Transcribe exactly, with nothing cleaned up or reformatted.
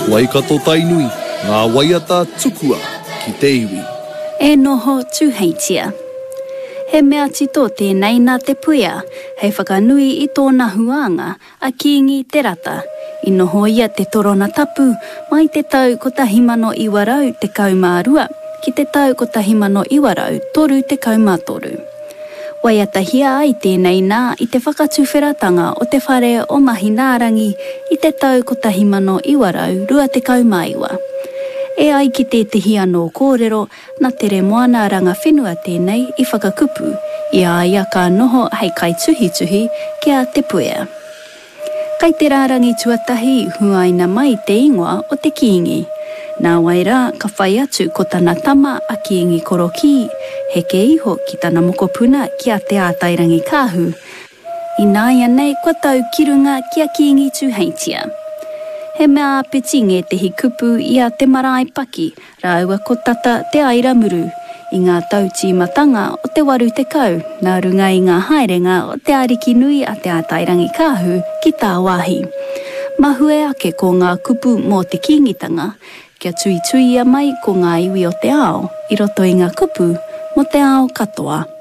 Waikato tainui, ngā waiata tukua ki te iwi. E noho tūheitia. He mea tito tēnei nā te puia, hei whakanui i tōna huanga a kiingi te rata. I noho ia te torona tapu, mai te tau ko tahimano iwarau te kaumārua, ki te tau ko tahimano iwarau toru te kaumātoru. Waiata hia ai tēnei nā i te whakatuwheratanga o te whare o Mahinārangi i te tau ko tahimano iwarau rua te kaumaiwa. E ai ki te tihi anō kōrero, nā tere moana ranga whenua tēnei i whakakupu, i a ia ka noho hei kai tuhi tuhi kia te puea. Kai te rārangi tuatahi huaina mai te ingoa o te kiingi. Nā waira ka whai atu ko tana tama a kiingi koroki, he ke iho ki tana mokopuna kia te ātairangi kāhu. I nā ia nei kua tau kirunga kia kiingi tūheitia. He mea peti nge te hi kupu i a te marae paki, rāua ko tata te aira muru. I ngā tau tīmatanga o te waru te kau, nā runga i ngā haerenga o te ariki nui a te ātairangi kāhu ki tā wāhi. Mahue ake ko ngā kupu mō te kingitanga, kia tui tui a mai ko ngā iwi o te ao, i roto i ngā kupu mo te ao katoa.